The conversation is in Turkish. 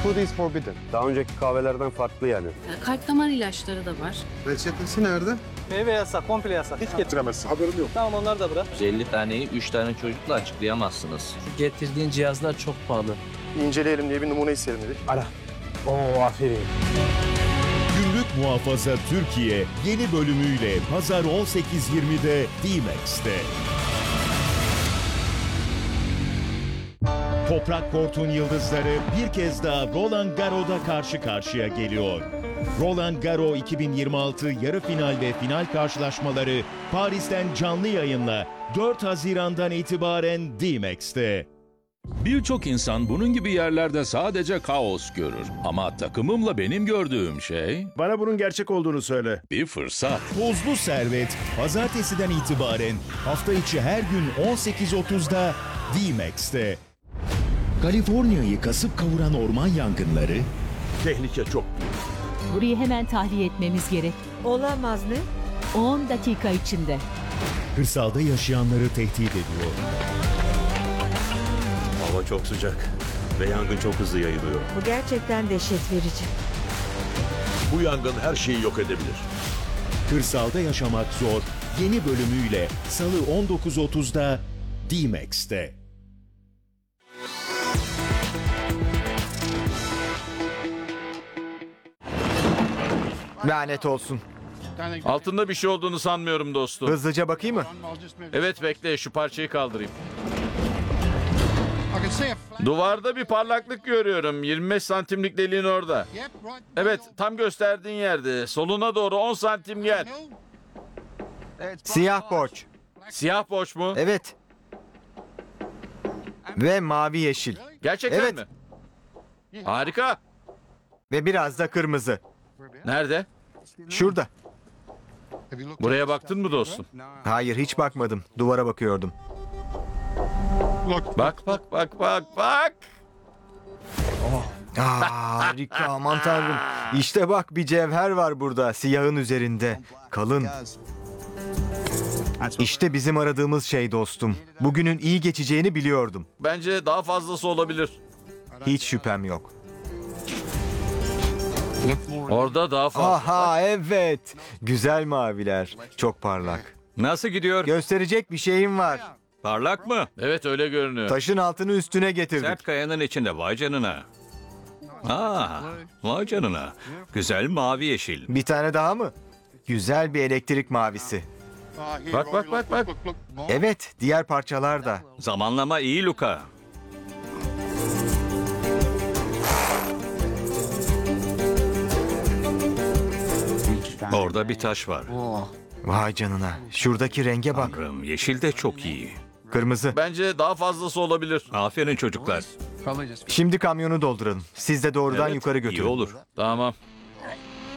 food is forbidden. Daha önceki kahvelerden farklı yani. Kalp damar ilaçları da var. Reçetesi nerede? Meyve yasak, komple yasak. Hiç getiremezsin. Haberim yok. Tamam, onları da bırak. 150 taneyi 3 tane çocukla açıklayamazsınız. Getirdiğin cihazlar çok pahalı. İnceleyelim diye bir numune isteyelim dedik. Ara. Oo, aferin. Gümrük Muhafaza Türkiye yeni bölümüyle Pazar 18.20'de D-Max'te. Toprak Kort'un yıldızları bir kez daha Roland Garros'da karşı karşıya geliyor. Roland Garros 2026 yarı final ve final karşılaşmaları Paris'ten canlı yayınla 4 Haziran'dan itibaren D-Max'te. Birçok insan bunun gibi yerlerde sadece kaos görür. Ama takımımla benim gördüğüm şey Bana bunun gerçek olduğunu söyle. bir fırsat. Tozlu Servet, pazartesiden itibaren hafta içi her gün 18.30'da D-Max'te. Kaliforniya'yı kasıp kavuran orman yangınları, Tehlike çok büyük. Burayı hemen tahliye etmemiz gerek. Olamaz ne? 10 dakika içinde. kırsalda yaşayanları tehdit ediyor. Hava çok sıcak ve yangın çok hızlı yayılıyor. Bu gerçekten dehşet verici. Bu yangın her şeyi yok edebilir. Kırsalda yaşamak zor yeni bölümüyle Salı 19.30'da D-Max'te. Lanet olsun. Altında bir şey olduğunu sanmıyorum dostum. Hızlıca bakayım mı? Evet, bekle, şu parçayı kaldırayım. Duvarda bir parlaklık görüyorum. 25 santimlik deliğin orada. Evet, tam gösterdiğin yerde. Soluna doğru 10 santim gel. Siyah borç. Siyah boş mu? Evet. Ve mavi yeşil. Gerçekten Evet. mi? Harika. Ve biraz da kırmızı. Nerede? Şurada. Buraya baktın mı dostum? Hayır, hiç bakmadım. Duvara bakıyordum. Bak bak bak bak bak. Harika, aman tanrım. İşte bak, bir cevher var burada, siyahın üzerinde. Kalın. İşte bizim aradığımız şey dostum. Bugünün iyi geçeceğini biliyordum. Bence daha fazlası olabilir. Hiç şüphem yok. Orada daha fazla. Aha, evet. Güzel maviler. Çok parlak. Nasıl gidiyor? Gösterecek bir şeyim var. Parlak mı? Evet, öyle görünüyor. Taşın altını üstüne getirdik. Sert kayanın içinde, vay canına. Vay canına. Güzel mavi yeşil. Bir tane daha mı? Güzel bir elektrik mavisi. Bak bak bak bak. Evet, diğer parçalar da. Zamanlama iyi Luka. Orada bir taş var. Vay canına. Şuradaki renge bak. Tanrım, yeşil de çok iyi. Kırmızı. Bence daha fazlası olabilir. Aferin çocuklar. Şimdi kamyonu dolduralım. Siz de doğrudan Evet, yukarı iyi götürün. olur. Tamam.